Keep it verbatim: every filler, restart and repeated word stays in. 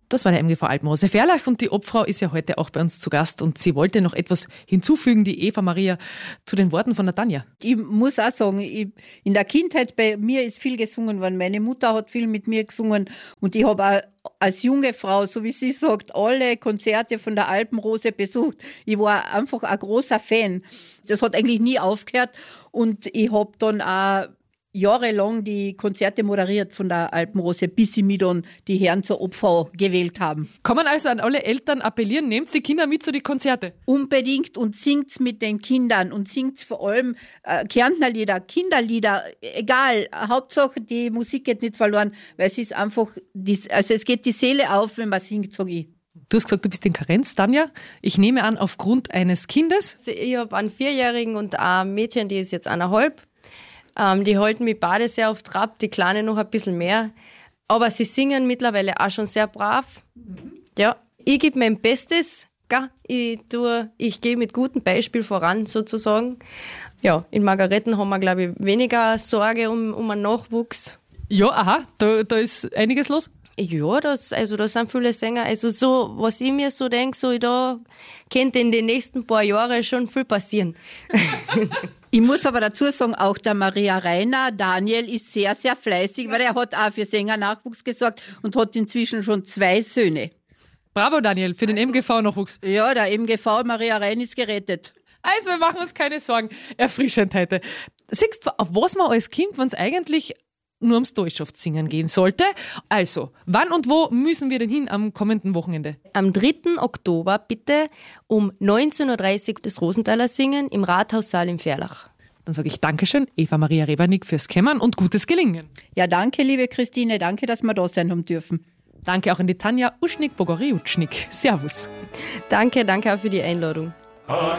Das war der M G V Alpenrose Verlach und die Obfrau ist ja heute auch bei uns zu Gast und sie wollte noch etwas hinzufügen, die Eva Maria, zu den Worten von der Tanja. Ich muss auch sagen, ich, in der Kindheit bei mir ist viel gesungen worden. Meine Mutter hat viel mit mir gesungen und ich habe auch als junge Frau, so wie sie sagt, alle Konzerte von der Alpenrose besucht. Ich war einfach ein großer Fan. Das hat eigentlich nie aufgehört und ich habe dann auch jahrelang die Konzerte moderiert von der Alpenrose, bis sie mich dann die Herren zur Obfrau gewählt haben. Kann man also an alle Eltern appellieren, nehmt die Kinder mit zu die Konzerte? Unbedingt und singt's mit den Kindern und singt's vor allem äh, Kärntnerlieder, Kinderlieder, egal, Hauptsache die Musik geht nicht verloren, weil es ist einfach, die, also es geht die Seele auf, wenn man singt, sage ich. Du hast gesagt, du bist in Karenz, Tanja. Ich nehme an, aufgrund eines Kindes. Ich habe einen Vierjährigen und ein Mädchen, die ist jetzt eineinhalb. Ähm, die halten mich beide sehr auf Trab, die Kleine noch ein bisschen mehr. Aber sie singen mittlerweile auch schon sehr brav. Mhm. Ja, ich gebe mein Bestes. Gell? Ich, tue, ich gehe mit gutem Beispiel voran, sozusagen. Ja, in Margaretten haben wir, glaube ich, weniger Sorge um, um einen Nachwuchs. Ja, aha, da, da ist einiges los. Ja, das, also da sind viele Sänger. Also so, was ich mir so denke, so da könnte in den nächsten paar Jahren schon viel passieren. Ich muss aber dazu sagen, auch der Maria Rainer, Daniel, ist sehr, sehr fleißig, weil er hat auch für Sängernachwuchs gesorgt und hat inzwischen schon zwei Söhne. Bravo, Daniel, für den also, M G V-Nachwuchs. Ja, der M G V Maria Rainer ist gerettet. Also, wir machen uns keine Sorgen. Erfrischend heute. Siehst du, auf was man als Kind, wenn es eigentlich nur ums Durchschaftssingen gehen sollte. Also, wann und wo müssen wir denn hin am kommenden Wochenende? Am dritten Oktober bitte um neunzehn Uhr dreißig das Rosenthaler Singen im Rathaussaal im Verlach. Dann sage ich Dankeschön, Eva Maria Rebernig, fürs Kämmern und gutes Gelingen. Ja, danke, liebe Christine. Danke, dass wir da sein haben dürfen. Danke auch an die Tanja Uschnik-Bogoriutschnik. Servus. Danke, danke auch für die Einladung.